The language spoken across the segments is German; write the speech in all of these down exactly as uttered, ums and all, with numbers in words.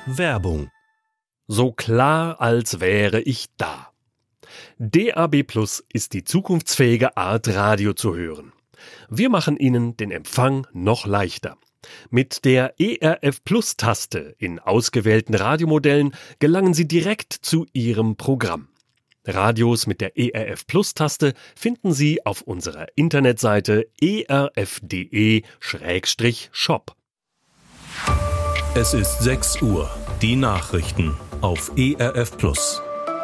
Werbung. So klar, als wäre ich da. D A B Plus ist die zukunftsfähige Art, Radio zu hören. Wir machen Ihnen den Empfang noch leichter. Mit der E R F Plus-Taste in ausgewählten Radiomodellen gelangen Sie direkt zu Ihrem Programm. Radios mit der E R F Plus-Taste finden Sie auf unserer Internetseite e r f punkt d e slash shop. Es ist sechs Uhr. Die Nachrichten auf E R F Plus.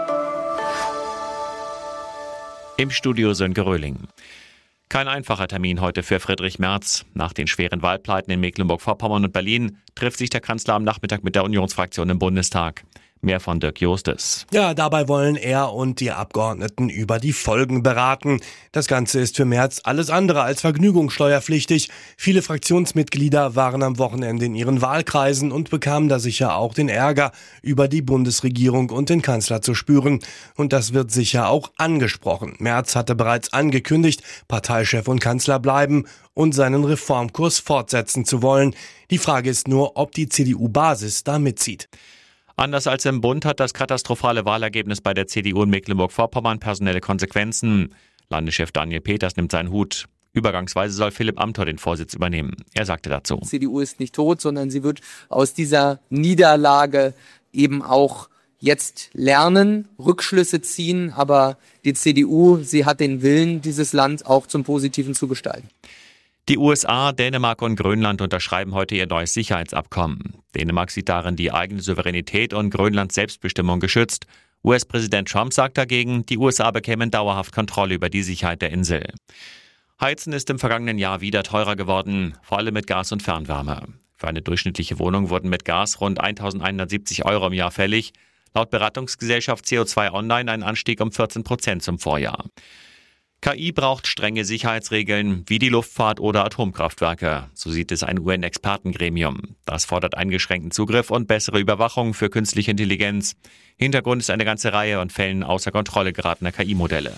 Im Studio Sönke Röhling. Kein einfacher Termin heute für Friedrich Merz. Nach den schweren Wahlpleiten in Mecklenburg-Vorpommern und Berlin trifft sich der Kanzler am Nachmittag mit der Unionsfraktion im Bundestag. Mehr von Dirk Justes. Ja, dabei wollen er und die Abgeordneten über die Folgen beraten. Das Ganze ist für Merz alles andere als vergnügungssteuerpflichtig. Viele Fraktionsmitglieder waren am Wochenende in ihren Wahlkreisen und bekamen da sicher auch den Ärger, über die Bundesregierung und den Kanzler zu spüren. Und das wird sicher auch angesprochen. Merz hatte bereits angekündigt, Parteichef und Kanzler bleiben und seinen Reformkurs fortsetzen zu wollen. Die Frage ist nur, ob die C D U-Basis da mitzieht. Anders als im Bund hat das katastrophale Wahlergebnis bei der C D U in Mecklenburg-Vorpommern personelle Konsequenzen. Landeschef Daniel Peters nimmt seinen Hut. Übergangsweise soll Philipp Amthor den Vorsitz übernehmen. Er sagte dazu: Die C D U ist nicht tot, sondern sie wird aus dieser Niederlage eben auch jetzt lernen, Rückschlüsse ziehen. Aber die C D U, sie hat den Willen, dieses Land auch zum Positiven zu gestalten. Die U S A, Dänemark und Grönland unterschreiben heute ihr neues Sicherheitsabkommen. Dänemark sieht darin die eigene Souveränität und Grönlands Selbstbestimmung geschützt. U S-Präsident Trump sagt dagegen, die U S A bekämen dauerhaft Kontrolle über die Sicherheit der Insel. Heizen ist im vergangenen Jahr wieder teurer geworden, vor allem mit Gas und Fernwärme. Für eine durchschnittliche Wohnung wurden mit Gas rund eintausendeinhundertsiebzig Euro im Jahr fällig. Laut Beratungsgesellschaft C O zwei Online ein Anstieg um vierzehn Prozent zum Vorjahr. K I braucht strenge Sicherheitsregeln wie die Luftfahrt oder Atomkraftwerke. So sieht es ein U N-Expertengremium. Das fordert eingeschränkten Zugriff und bessere Überwachung für künstliche Intelligenz. Hintergrund ist eine ganze Reihe von Fällen außer Kontrolle geratener K I-Modelle.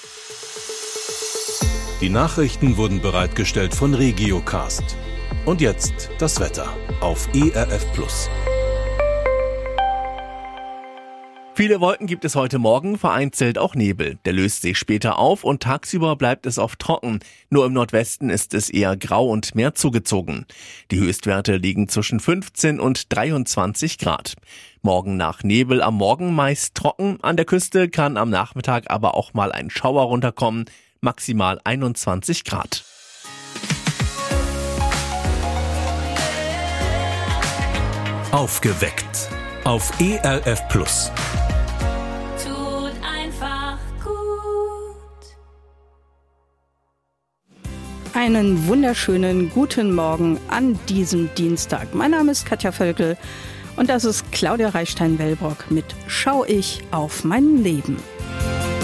Die Nachrichten wurden bereitgestellt von Regiocast. Und jetzt das Wetter auf E R F Plus. Viele Wolken gibt es heute Morgen, vereinzelt auch Nebel. Der löst sich später auf und tagsüber bleibt es oft trocken. Nur im Nordwesten ist es eher grau und mehr zugezogen. Die Höchstwerte liegen zwischen fünfzehn und dreiundzwanzig Grad. Morgen nach Nebel, am Morgen meist trocken. An der Küste kann am Nachmittag aber auch mal ein Schauer runterkommen. Maximal einundzwanzig Grad. Aufgeweckt auf E R F Plus. Einen wunderschönen guten Morgen an diesem Dienstag. Mein Name ist Katja Völkel und das ist Claudia Reichstein-Wellbrock mit Schau ich auf mein Leben.